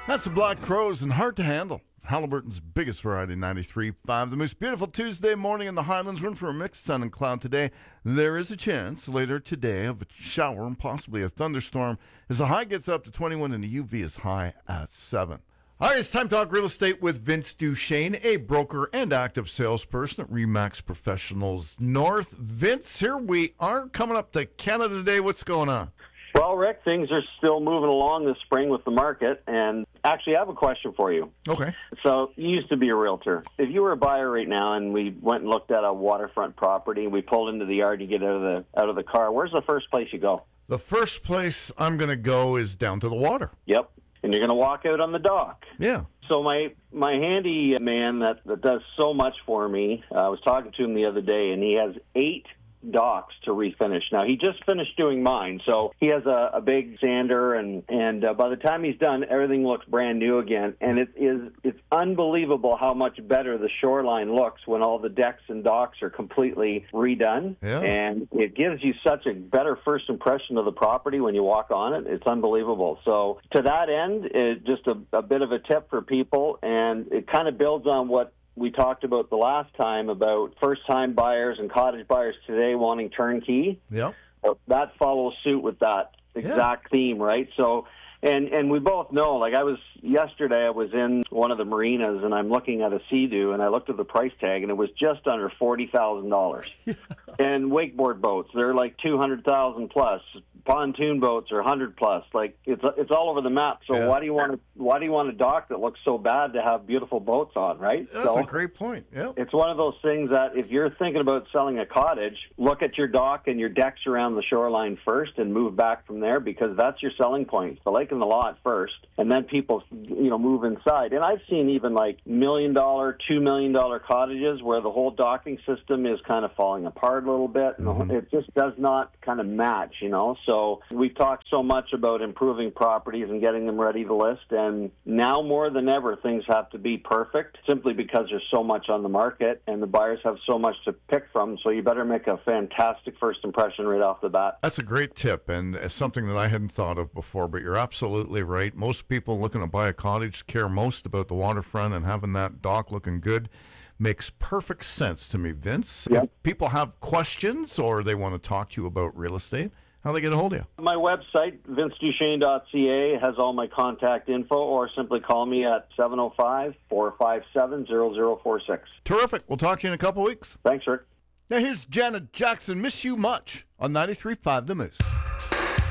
That's the Black Crows and Hard to Handle. Halliburton's biggest variety, 93.5. The most beautiful Tuesday morning in the Highlands. We're in for a mixed sun and cloud today. There is a chance later today of a shower and possibly a thunderstorm as the high gets up to 21 and the UV is high at 7. All right, it's time to talk real estate with Vince Duchesne, a broker and active salesperson at RE/MAX Professionals North. Vince, here we are coming up to Canada Day. What's going on? Well, Rick, things are still moving along this spring with the market, and actually I have a question for you. Okay. So you used to be a realtor. If you were a buyer right now and we went and looked at a waterfront property, we pulled into the yard, you get out of the car, where's the first place you go? The first place I'm going to go is down to the water. Yep. And you're going to walk out on the dock. Yeah. So my handy man that does so much for me, I was talking to him the other day, and he has 8 docks to refinish. Now, he just finished doing mine, so he has a big sander, and by the time he's done, everything looks brand new again. And it's unbelievable how much better the shoreline looks when all the decks and docks are completely redone. Yeah. And it gives you such a better first impression of the property when you walk on it. It's unbelievable. So to that end, just a bit of a tip for people, and it kind of builds on what we talked about the last time about first-time buyers and cottage buyers today wanting turnkey. Yep. That follows suit with that exact theme, right? So, and we both know, like yesterday I was in one of the marinas and I'm looking at a Sea-Doo and I looked at the price tag and it was just under $40,000. And wakeboard boats, they're like $200,000 plus. Pontoon boats are 100 plus. Like it's all over the map. So why do you want a dock that looks so bad to have beautiful boats on, right? That's a great point. Yeah. It's one of those things that if you're thinking about selling a cottage, look at your dock and your decks around the shoreline first and move back from there, because that's your selling point. The lake and the lot first, and then people, move inside. And I've seen even like $1 million, $2 million cottages where the whole docking system is kind of falling apart a little bit. Mm-hmm. It just does not kind of match, So we've talked so much about improving properties and getting them ready to list, and now more than ever, things have to be perfect simply because there's so much on the market and the buyers have so much to pick from, so you better make a fantastic first impression right off the bat. That's a great tip, and it's something that I hadn't thought of before, but you're absolutely right. Most people looking to buy a cottage care most about the waterfront, and having that dock looking good makes perfect sense to me, Vince. Yep. If people have questions or they want to talk to you about real estate, how do they get a hold of you? My website, vinceduchesne.ca, has all my contact info, or simply call me at 705-457-0046. Terrific. We'll talk to you in a couple weeks. Thanks, Rick. Now here's Janet Jackson, Miss You Much, on 93.5 The Moose.